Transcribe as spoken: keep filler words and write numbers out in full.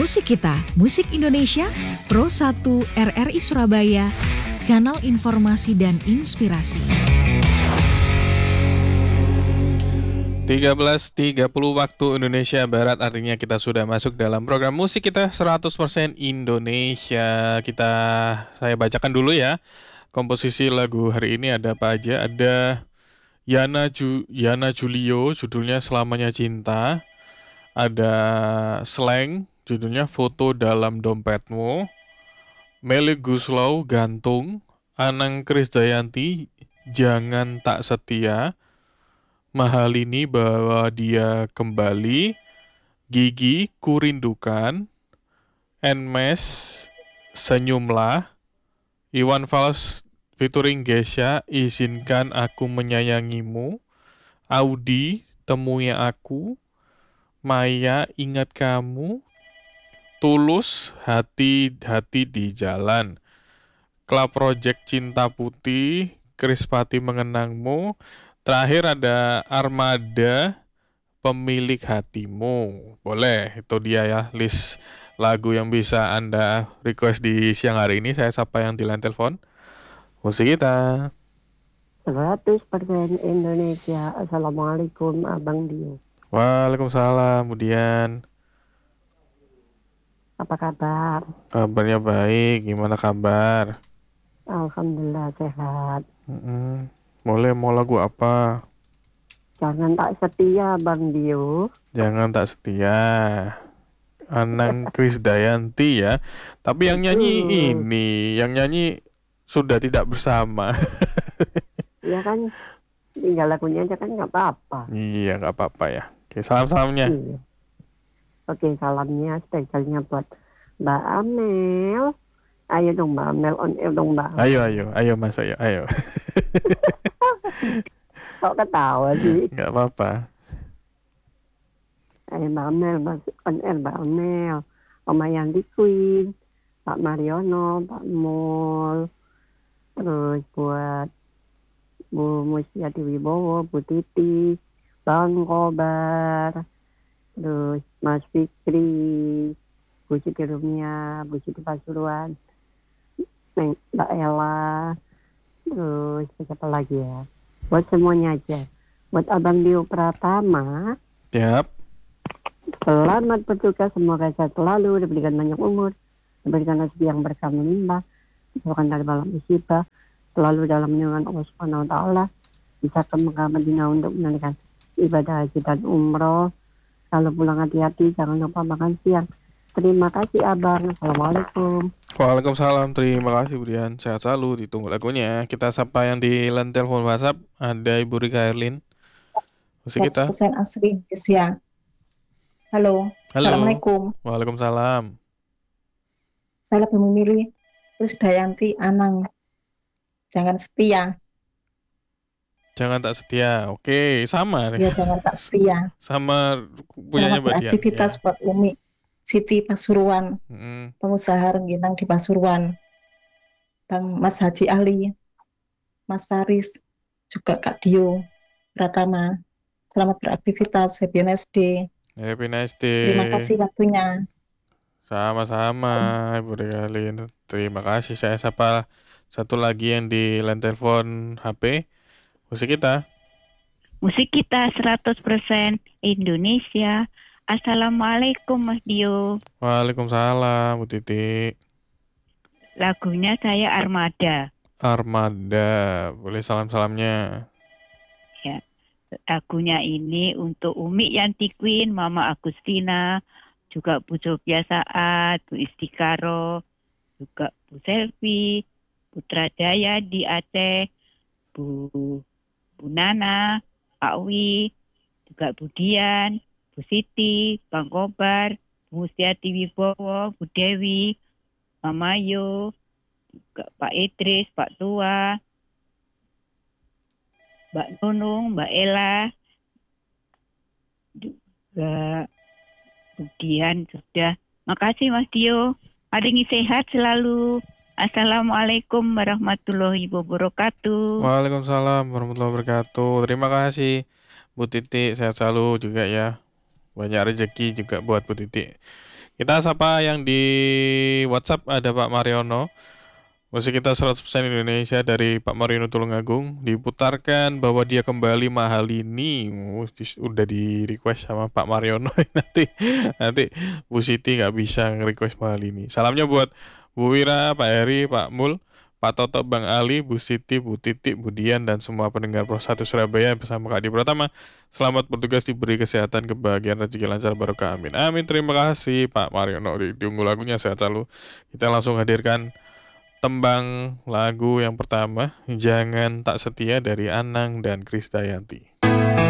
Musik Kita, Musik Indonesia, Pro satu R R I Surabaya, kanal informasi dan inspirasi. tiga belas tiga puluh waktu Indonesia Barat, artinya kita sudah masuk dalam program Musik Kita seratus persen Indonesia. Kita saya bacakan dulu ya. Komposisi lagu hari ini ada apa aja? Ada Yana Ju, Yana Julio, judulnya Selamanya Cinta. Ada Slang, judulnya Foto Dalam Dompetmu. Melly Guslau, Gantung. Anang Krisdayanti, Jangan Tak Setia. Mahalini, Bawa Dia Kembali. Gigi, Kurindukan. Enmes, Senyumlah. Iwan Fals featuring Gesha, Izinkan Aku Menyayangimu. Audi, Temui Aku. Maya, Ingat Kamu. Tulus, Hati-Hati di Jalan. Club Project, Cinta Putih. Krispati, Mengenangmu. Terakhir ada Armada, Pemilik Hatimu. Boleh, itu dia ya list lagu yang bisa Anda request di siang hari ini. Saya sapa yang di line telepon. Musik Kita seratus persen Indonesia. Assalamualaikum Abang Dio. Waalaikumsalam. Kemudian Apa kabar? kabarnya baik. Gimana kabar? Alhamdulillah sehat. Mm-mm. Boleh, mau lagu apa? Jangan Tak Setia Bang Dio. Jangan Tak Setia, Anang Krisdayanti ya. Tapi yang nyanyi Betul. ini, yang nyanyi sudah tidak bersama. Ya kan, tinggal lagunya aja kan nggak apa-apa. Iya, nggak apa-apa ya. Oke, salam-salamnya. Iya. Oke, salamnya spesialnya buat Mbak Amel. Ayo dong Mbak Amel, on air dong Mbak. Ayo, ayo, ayo Mas, ayo, ayo. Kok ketawa sih? Nggak apa-apa. Ayo Mbak Amel, on air Mbak Amel. Oma Yanti Queen, Pak Mariono, Pak Mul. Terus buat Bu Musyati Wibowo, Bu Titi, Bang Kobar, terus Mas Fikri, Bu Siti Rumia, Bu Siti Pasuruan, Neng Mbak Ella, terus siapa lagi ya? Buat semuanya aja. Buat Abang Dio Pratama, Siap. selamat bertugas, semoga sehat selalu, diberikan banyak umur, diberikan rezeki yang berkah melimpah, bukan dari bala musibah, selalu dalam lindungan Allah Subhanahu wa taala, bisa ke Mekah Madinah untuk menunaikan ibadah haji dan umroh. Kalau pulang hati-hati, jangan lupa makan siang. Terima kasih Abang. Assalamualaikum. Waalaikumsalam. Terima kasih Budian. Sehat selalu. Ditunggu lagunya. Kita sapa yang di line telepon WhatsApp. Ada Ibu Rika Erlin. Musik Kita. seratus persen asri ke siang. Halo. Halo. Assalamualaikum. Waalaikumsalam. Saya lebih memilih Krisdayanti Anang. Jangan Setia. Jangan Tak Setia. Oke, sama. Ya, Jangan Tak Setia. Sama punyanya Selamat Mbak Dian. beraktivitas Ya. buat Umi Siti Pasuruan, Mm-mm. pengusaha rengginang di Pasuruan. Bang Mas Haji Ali, Mas Faris, juga Kak Dio Pratama. Selamat beraktivitas, happy nice day. Happy nice day. Terima kasih waktunya. Sama-sama Ibu Rika Erlin. Terima kasih. Saya sapa satu lagi yang di line telepon H P. Musik Kita. Musik Kita seratus persen Indonesia. Assalamualaikum Mas Dio. Waalaikumsalam Bu Titi. Lagunya saya Armada. Armada. Boleh salam-salamnya. Ya. Lagunya ini untuk Umi Yanti Queen, Mama Agustina, juga Bu Sofia Saat, Bu Istikaro, juga Bu Selvi, Putra Jaya di Aceh, Bu Bu Nana, Pak Wi, juga Bu Dian, Bu Siti, Bang Kobar, Bu Mustiati Wibowo, Bu Dewi, Mama Yo, juga Pak Idris, Pak Tua, Mbak Nunung, Mbak Ella, juga Bu Dian sudah. Makasih Mas Dio. Hari sehat selalu. Assalamualaikum warahmatullahi wabarakatuh. Waalaikumsalam warahmatullahi wabarakatuh. Terima kasih Bu Titi, sehat selalu juga ya. Banyak rezeki juga buat Bu Titi. Kita sapa yang di WhatsApp, ada Pak Mariono. Musik kita seratus persen Indonesia dari Pak Mariono Tulungagung, diputarkan Bahwa Dia Kembali Mahal Ini. Oh, dis- udah di request sama Pak Mariono. nanti nanti Bu Siti nggak bisa nge-request Mahal Ini. Salamnya buat Bu Wira, Pak Heri, Pak Mul, Pak Toto, Bang Ali, Bu Siti, Bu Titik, Bu Dian, dan semua pendengar Pro satu Surabaya bersama Kak Di Pratama. Selamat bertugas, diberi kesehatan, kebahagiaan, rezeki lancar, barokah, amin. Amin, terima kasih Pak Mariono. Di- Diunggul lagunya sehat selalu. Kita langsung hadirkan tembang lagu yang pertama, Jangan Tak Setia dari Anang dan Krisdayanti.